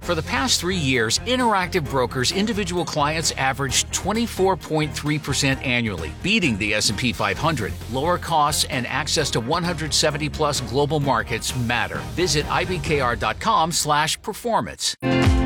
For the past 3 years, Interactive Brokers individual clients averaged 24.3% annually, beating the S&P 500. Lower costs and access to 170-plus global markets matter. Visit ibkr.com/performance.